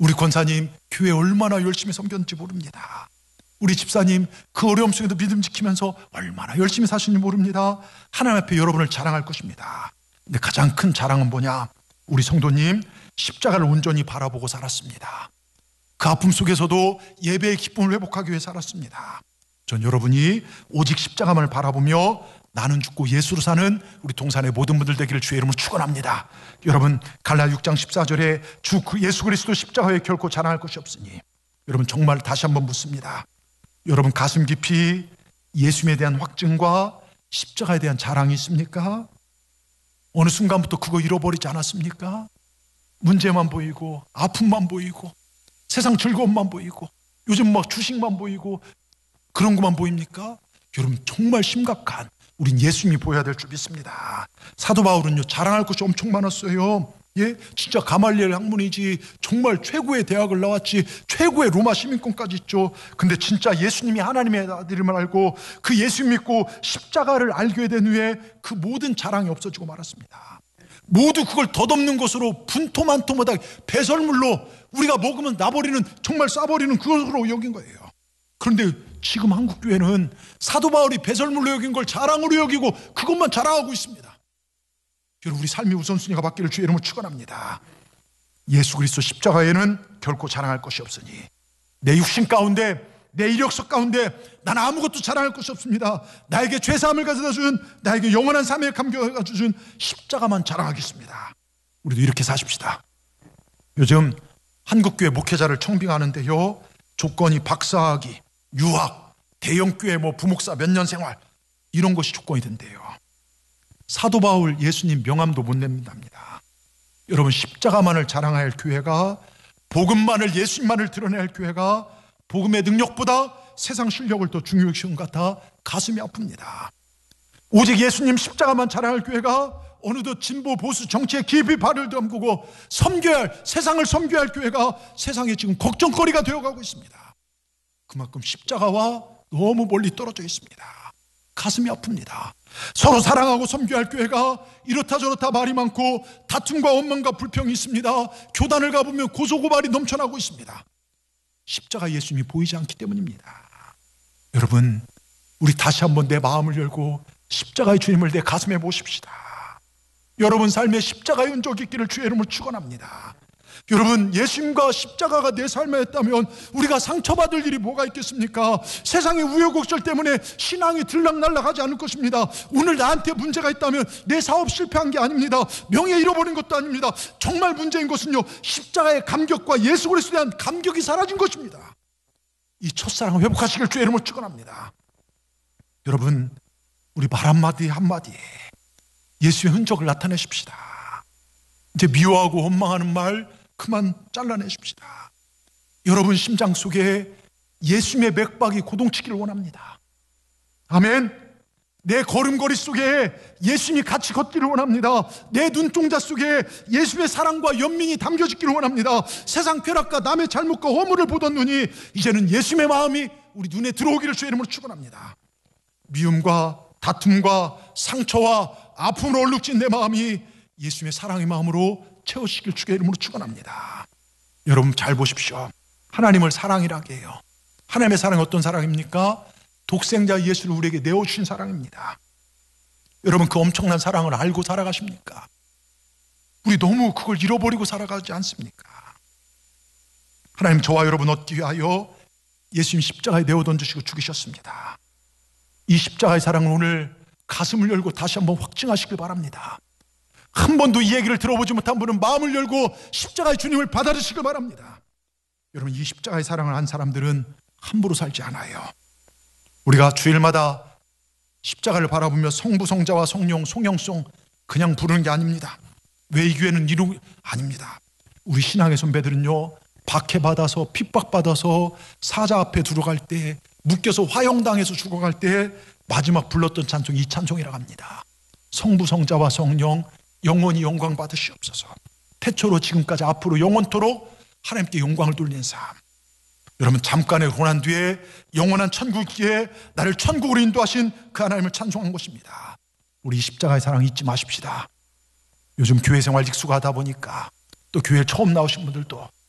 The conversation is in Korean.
우리 권사님 교회 얼마나 열심히 섬겼는지 모릅니다. 우리 집사님 그 어려움 속에도 믿음 지키면서 얼마나 열심히 사시는지 모릅니다. 하나님 앞에 여러분을 자랑할 것입니다. 근데 가장 큰 자랑은 뭐냐? 우리 성도님 십자가를 온전히 바라보고 살았습니다. 그 아픔 속에서도 예배의 기쁨을 회복하기 위해 살았습니다. 전 여러분이 오직 십자가만을 바라보며 나는 죽고 예수로 사는 우리 동산의 모든 분들 되기를 주의 이름으로 축원합니다. 여러분 갈라디아 6장 14절에 주 예수 그리스도 십자가에 결코 자랑할 것이 없으니, 여러분 정말 다시 한번 묻습니다. 여러분 가슴 깊이 예수님에 대한 확증과 십자가에 대한 자랑이 있습니까? 어느 순간부터 그거 잃어버리지 않았습니까? 문제만 보이고 아픔만 보이고 세상 즐거움만 보이고 요즘 막 주식만 보이고 그런 것만 보입니까? 여러분 정말 심각한 우린 예수님이 보여야 될 줄 믿습니다. 사도 바울은요 자랑할 것이 엄청 많았어요. 예, 진짜 가말리엘 학문이지, 정말 최고의 대학을 나왔지, 최고의 로마 시민권까지 있죠. 근데 진짜 예수님이 하나님의 아들임을 알고 그 예수 믿고 십자가를 알게 된 후에 그 모든 자랑이 없어지고 말았습니다. 모두 그걸 덧없는 것으로 분토만토마다 배설물로 우리가 먹으면 나버리는, 정말 싸버리는 그것으로 여긴 거예요. 그런데 지금 한국교회는 사도 바울이 배설물로 여긴 걸 자랑으로 여기고 그것만 자랑하고 있습니다. 여러분 우리 삶의 우선순위가 바뀌기를 주의 이름으로 축원합니다. 예수 그리스도 십자가에는 결코 자랑할 것이 없으니, 내 육신 가운데 내 이력서 가운데 난 아무것도 자랑할 것이 없습니다. 나에게 죄사함을 가져다 준, 나에게 영원한 삶의 감격을 가져다 준 십자가만 자랑하겠습니다. 우리도 이렇게 사십시다. 요즘 한국교회 목회자를 청빙하는데요 조건이 박사학위, 유학, 대형교회 부목사 몇 년 생활 이런 것이 조건이 된대요. 사도 바울 예수님 명함도 못 냅니다. 여러분 십자가만을 자랑할 교회가, 복음만을, 예수님만을 드러내야 할 교회가 복음의 능력보다 세상 실력을 더 중요시하는 것 같아 가슴이 아픕니다. 오직 예수님 십자가만 자랑할 교회가 어느덧 진보 보수 정치에 깊이 발을 담그고 섬겨야 할, 세상을 섬겨야 할 교회가 세상에 지금 걱정거리가 되어가고 있습니다. 그만큼 십자가와 너무 멀리 떨어져 있습니다. 가슴이 아픕니다. 서로 사랑하고 섬겨야 할 교회가 이렇다 저렇다 말이 많고 다툼과 원망과 불평이 있습니다. 교단을 가보면 고소고발이 넘쳐나고 있습니다. 십자가 예수님이 보이지 않기 때문입니다. 여러분 우리 다시 한번 내 마음을 열고 십자가의 주님을 내 가슴에 모십시다. 여러분 삶에 십자가의 흔적이 있기를 주의 이름으로 축원합니다. 여러분 예수님과 십자가가 내 삶에 있다면 우리가 상처받을 일이 뭐가 있겠습니까? 세상의 우여곡절 때문에 신앙이 들락날락하지 않을 것입니다. 오늘 나한테 문제가 있다면 내 사업 실패한 게 아닙니다. 명예 잃어버린 것도 아닙니다. 정말 문제인 것은요 십자가의 감격과 예수 그리스도에 대한 감격이 사라진 것입니다. 이 첫사랑을 회복하시길 주의 이름으로 축원합니다. 여러분 우리 말 한마디 한마디에 예수의 흔적을 나타내십시다. 이제 미워하고 원망하는 말 그만 잘라내십시다. 여러분 심장 속에 예수님의 맥박이 고동치기를 원합니다. 아멘. 내 걸음걸이 속에 예수님이 같이 걷기를 원합니다. 내 눈동자 속에 예수님의 사랑과 연민이 담겨지기를 원합니다. 세상 쾌락과 남의 잘못과 허물을 보던 눈이 이제는 예수님의 마음이 우리 눈에 들어오기를 주의 이름으로 축원합니다. 미움과 다툼과 상처와 아픔으로 얼룩진 내 마음이 예수님의 사랑의 마음으로 채우시길 주의 이름으로 축원합니다. 여러분 잘 보십시오. 하나님을 사랑이라고 해요. 하나님의 사랑이 어떤 사랑입니까? 독생자 예수를 우리에게 내어주신 사랑입니다. 여러분 그 엄청난 사랑을 알고 살아가십니까? 우리 너무 그걸 잃어버리고 살아가지 않습니까? 하나님 저와 여러분 얻기 위하여 예수님 십자가에 내어 던지시고 죽이셨습니다. 이 십자가의 사랑을 오늘 가슴을 열고 다시 한번 확증하시길 바랍니다. 한 번도 이 얘기를 들어보지 못한 분은 마음을 열고 십자가의 주님을 받아들이시길 바랍니다. 여러분 이 십자가의 사랑을 한 사람들은 함부로 살지 않아요. 우리가 주일마다 십자가를 바라보며 성부, 성자와 성령, 송영송 그냥 부르는 게 아닙니다. 왜 이 교회는 아닙니다. 우리 신앙의 선배들은요 박해받아서 핍박받아서 사자 앞에 들어갈 때, 묶여서 화형당해서 죽어갈 때 마지막 불렀던 찬송이 이 찬송이라고 합니다. 성부, 성자와 성령 영원히 영광 받으시옵소서. 태초로 지금까지 앞으로 영원토록 하나님께 영광을 돌리는 삶. 여러분 잠깐의 고난 뒤에 영원한 천국에 나를 천국으로 인도하신 그 하나님을 찬송한 것입니다. 우리 십자가의 사랑 잊지 마십시다. 요즘 교회 생활 익숙하다 보니까 또 교회 처음 나오신 분들도